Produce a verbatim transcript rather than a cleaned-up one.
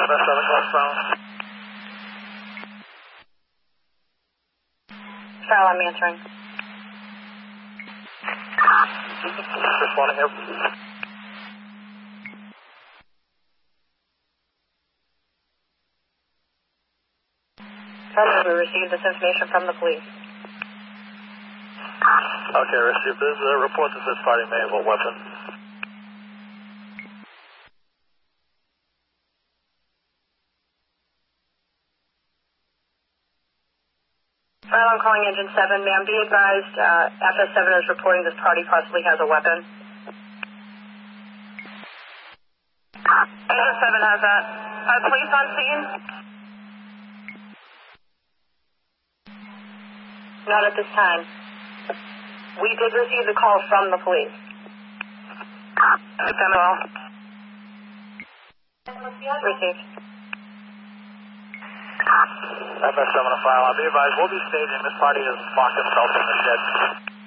F S seven westbound. Farrell, I'm answering. Responding here. Farrell, we received this information from the police. Okay, received. This is a report that this party may have a weapon. Farrell, I'm calling Engine seven. Ma'am, be advised, uh, F S seven is reporting this party possibly has a weapon. Engine seven has that. Are police on scene? Not at this time. We did receive the call from the police. With them at all? Received. F S seven to file. I'll be advised, we'll be staging. This party has locked themselves in the shed.